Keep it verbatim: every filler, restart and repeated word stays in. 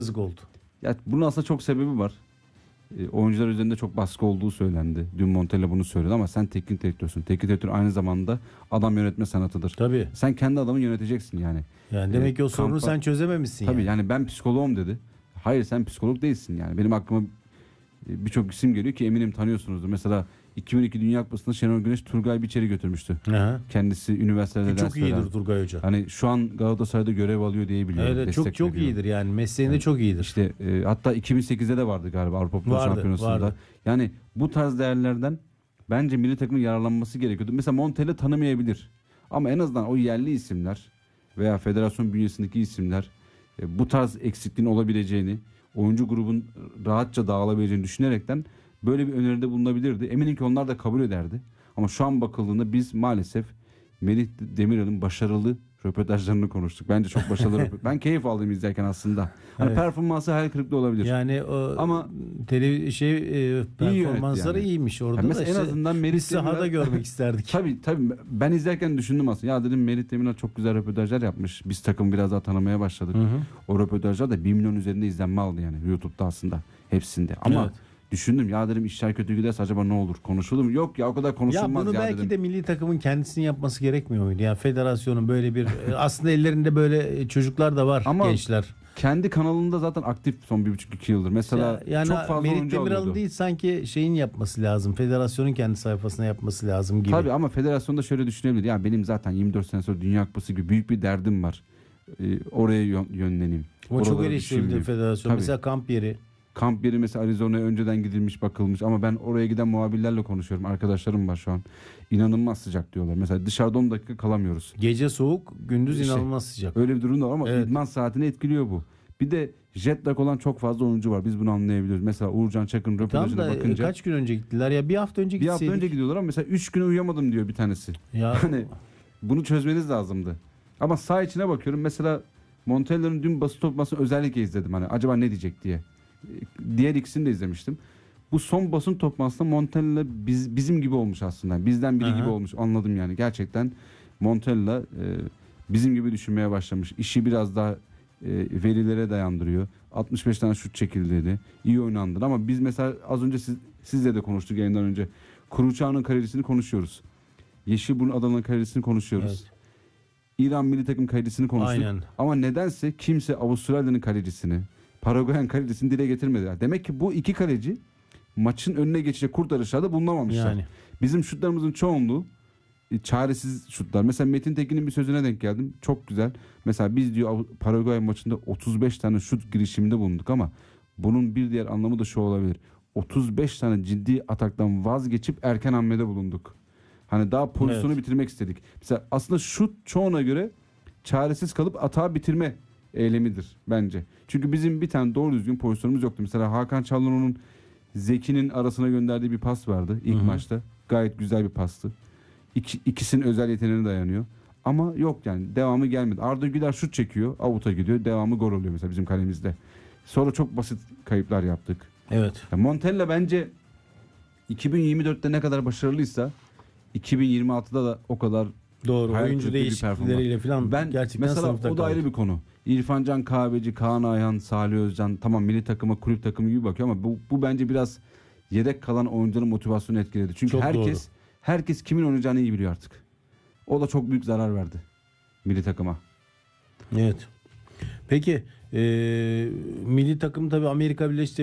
yazık oldu. Ya bunun aslında çok sebebi var. E, oyuncular üzerinde çok baskı olduğu söylendi. Dün Montella bunu söyledi ama sen teknik direktörsün. Teknik direktör aynı zamanda adam yönetme sanatıdır. Tabii. Sen kendi adamı yöneteceksin yani. Yani demek ki o E, sorunu kampa- sen çözememişsin Tabii yani. yani ben psikoloğum dedi. Hayır sen psikolog değilsin yani. Benim aklıma e, birçok isim geliyor ki eminim tanıyorsunuzdur. Mesela iki bin iki Dünya Kupası'nda Şenol Güneş Turgay Biçer'i götürmüştü. Aha. Kendisi üniversitede Ki çok ders veren. iyidir Turgay Hoca. Hani şu an Galatasaray'da görev alıyor diye biliyorum. Evet, Destek çok çok veriyor. iyidir yani mesleğinde Yani çok iyidir. İşte e, hatta iki bin sekizde de vardı galiba Avrupa Futbol Vardı, Şampiyonası'nda. vardı. Yani bu tarz değerlerden bence milli takımın yararlanması gerekiyordu. Mesela Montella tanımayabilir. Ama en azından o yerli isimler veya federasyon bünyesindeki isimler e, bu tarz eksikliğin olabileceğini, oyuncu grubun rahatça dağılabileceğini düşünerekten böyle bir öneride bulunabilirdi. Eminim ki onlar da kabul ederdi. Ama şu an bakıldığında biz maalesef Melih Demirel'in başarılı röportajlarını konuştuk. Bence çok başarılı. röportaj- Ben keyif aldım izlerken aslında. Hani Evet. performansı hayal kırıklığı olabilir. Yani o Ama tele şey e, performansları yani. iyiymiş orada Ya da mesela en işte azından Melih biz sahada Demirel- görmek isterdik. Tabii tabii ben izlerken düşündüm aslında. Ya dedim Melih Demirel çok güzel röportajlar yapmış. Biz takımı biraz daha tanımaya başladık. Hı hı. O röportajlar da bir milyon üzerinde izlenme aldı yani YouTube'da aslında hepsinde. Ama Evet. düşündüm ya dedim işler kötü giderse acaba ne olur? Konuşulur mu? Yok ya o kadar Ya konuşulmaz bunu ya, belki dedim. de milli takımın kendisinin yapması gerekmiyor muydu? Yani federasyonun böyle bir e, aslında ellerinde böyle çocuklar da var, Ama gençler. kendi kanalında zaten aktif son bir buçuk iki yıldır. Mesela Ya- yani çok fazla Merit oyuncu Demiral'ın alıyordu. değil sanki şeyin yapması lazım. Federasyonun kendi sayfasına yapması lazım gibi. Tabii ama federasyonda şöyle düşünebilir. Ya benim zaten yirmi dört sene sonra Dünya Kupası gibi büyük bir derdim var. Ee, oraya yön- yönleneyim. Ama çok Oralara eleştirildi düşünmeyeyim. federasyon. Tabii. Mesela kamp yeri. Kamp yeri mesela Arizona'ya önceden gidilmiş bakılmış ama ben oraya giden muhabirlerle konuşuyorum. Arkadaşlarım var şu an. İnanılmaz sıcak diyorlar. Mesela dışarıda on dakika kalamıyoruz. Gece soğuk, gündüz İşte, inanılmaz sıcak. Öyle bir durum da var ama Evet. idman saatini etkiliyor bu. Bir de jet lag olan çok fazla oyuncu var. Biz bunu anlayabiliyoruz. Mesela Uğurcan Çakır'ın Tam röportajına da e, bakınca kaç gün önce gittiler ya? Bir hafta önce bir hafta gitseydik. önce gidiyorlar ama mesela üç gün uyuyamadım diyor bir tanesi. Ya Hani bunu çözmeniz lazımdı. Ama sağ içine bakıyorum. Mesela Montella'nın dün basın toplantısını özellikle izledim. Hani acaba ne diyecek diye. Ee, Diğer ikisini de izlemiştim. Bu son basın toplantısında Montella biz, bizim gibi olmuş aslında. Bizden biri Aha. gibi olmuş. Anladım yani. Gerçekten Montella e, bizim gibi düşünmeye başlamış. İşi biraz daha e, verilere dayandırıyor. altmış beş tane şut çekildi dedi. İyi oynandı ama biz mesela az önce siz, sizle de konuştuk yayından önce. Kuruçağ'ın kariyerisini konuşuyoruz. Yeşilburun Adana'nın kariyerisini konuşuyoruz. evet. İran milli takım kalecisini konuştuk. Aynen. Ama nedense kimse Avustralya'nın kalecisini, Paraguay'ın kalecisini dile getirmedi. Demek ki bu iki kaleci maçın önüne geçecek kurtarışlarda bulunamamışlar. Yani. Bizim şutlarımızın çoğunluğu e, çaresiz şutlar. Mesela Metin Tekin'in bir sözüne denk geldim. Çok güzel. Mesela biz diyor Av- Paraguay maçında otuz beş tane şut girişiminde bulunduk ama bunun bir diğer anlamı da şu olabilir. otuz beş tane ciddi ataktan vazgeçip erken hamlede bulunduk. Hani daha pozisyonu Evet. bitirmek istedik. Mesela aslında şut çoğuna göre çaresiz kalıp atağı bitirme eylemidir bence. Çünkü bizim bir tane doğru düzgün pozisyonumuz yoktu. Mesela Hakan Çalhanoğlu'nun Zeki'nin arasına gönderdiği bir pas vardı ilk Hı hı. maçta. Gayet güzel bir pastı. İki, ikisinin özel yeteneğine dayanıyor. Ama yok yani devamı gelmedi. Arda Güler şut çekiyor, avuta gidiyor. Devamı gol oluyor mesela bizim kalemizde. Sonra çok basit kayıplar yaptık. Evet. Ya Montella bence iki bin yirmi dörtte ne kadar başarılıysa iki bin yirmi altıda da o kadar Doğru. hayal Oyuncu kırıklığı bir performans. değişiklikleriyle falan Ben gerçekten mesela sınıfta o da ayrı kaldı. bir konu. İrfan Can Kahveci, Kaan Ayhan, Salih Özcan tamam milli takıma kulüp takımı gibi bakıyor ama bu, bu bence biraz yedek kalan oyuncuların motivasyonu etkiledi. Çünkü Çok herkes doğru. herkes kimin oynayacağını iyi biliyor artık. O da çok büyük zarar verdi milli takıma. Evet. Peki e, milli takım tabii Amerika Birleşik